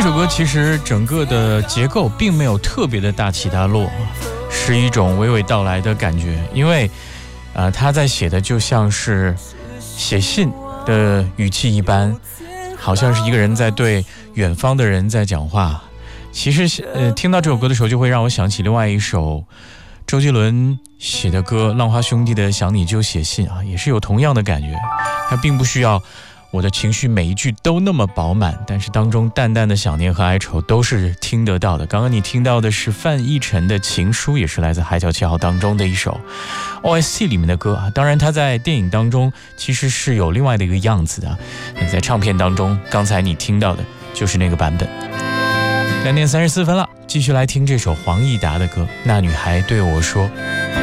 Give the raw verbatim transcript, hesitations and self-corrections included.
首歌其实整个的结构并没有特别的大起大落，是一种娓娓道来的感觉。因为呃，他在写的就像是写信的语气一般，好像是一个人在对远方的人在讲话。其实呃，听到这首歌的时候，就会让我想起另外一首周杰伦写的歌《浪花兄弟的想你就写信》啊，也是有同样的感觉。他并不需要我的情绪每一句都那么饱满，但是当中淡淡的想念和哀愁都是听得到的。刚刚你听到的是范逸臣的情书，也是来自《海角七号》当中的一首 O S T 里面的歌啊。当然他在电影当中其实是有另外的一个样子的，在唱片当中刚才你听到的就是那个版本。两点三十四分了，继续来听这首黄义达的歌《那女孩对我说》。